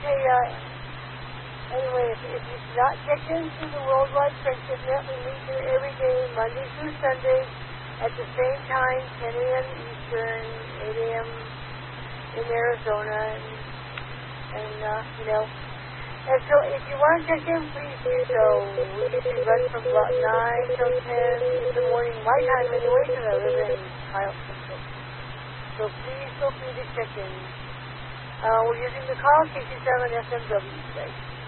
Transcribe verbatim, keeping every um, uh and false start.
Okay, uh, anyway, if, if you've not checked into the Worldwide Friendship Net, we meet here every day, Monday through Sunday, at the same time, ten a.m. Eastern, eight a.m. in Arizona, and, and uh, you know, and so if you want to check in, please do so. We usually run from about nine till ten in the morning, my time anyway, because I live in Kyle, Texas. So please feel free to check in. Uh, we're using the call sixty-seven S M W today.